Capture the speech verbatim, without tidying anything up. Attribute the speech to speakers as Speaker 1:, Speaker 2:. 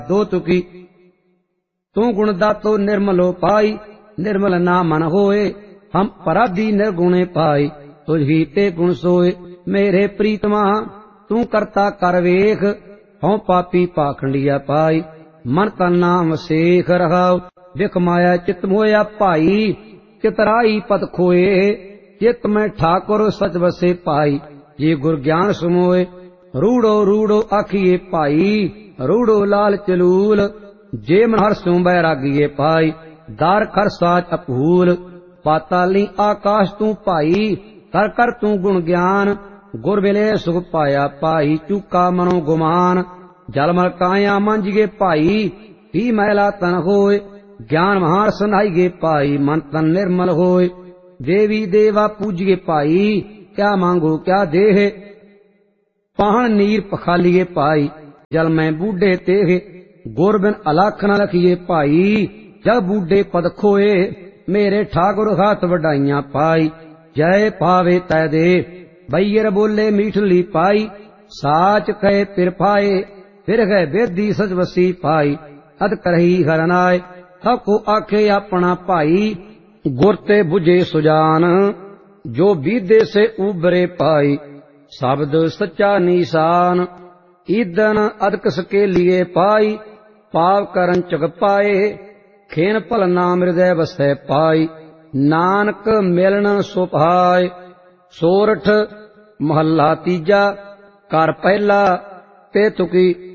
Speaker 1: दो तुकी। तू गुण दातो निर्मलो पाई, निर्मल ना मन होए। हम पराधी निर्गुणे पाई, तुझी ते गुण सोए। मेरे प्रीतमा तू करता कर वेख, हों पापी पाखंडिया पाई। मन तन नाम सेख रहाओ, विख माया चित मोया पाई। चितराई पद खोए, चित में ठाकुर सच बसे पाई। ये गुर ज्ञान सुमोए, रूड़ो रूड़ो आखिए पाई। रूड़ो लाल चलूल, जे मन हर सु बैरागिए पाई। दार कर साच अपूल, पाताली आकाश तू पाई। कर कर तू गुण ज्ञान, गुर बिले सुख पाया पाई। चूका मनो गुमान, जलमल काया मंजिए पाई। ही मैला तन होए, ज्ञान महार सनाइए पाई। मन तन निर्मल होए, देवी देवा पूजिए पाई। क्या मांगो क्या देह, पाहन नीर पखालिए पाई। जल में बूढ़े तेहे, गुर बिन अलख न लखिए पाई। जब बूढ़े पद खोए, मेरे ठाकुर हाथ वडाइयां पाई। जय पावे तै दे, बैयर बोले मीठली पाई। साच कहे फिर पाए, फिर गए बेदी सच बसी पाई। अद करही हरनाय, सबको आखे अपना भाई। गुर ते बुझे सुजान, जो बीदे से उबरे पाई। शब्द सच्चा निशान, ईदन अदक सके लिए पाई। पाव करन चग पाए, खेन भल नाम हृदय बसै पाई। नानक मिलन सुभाय। सोरठ महला तीजा, कर पहला ते तुकी।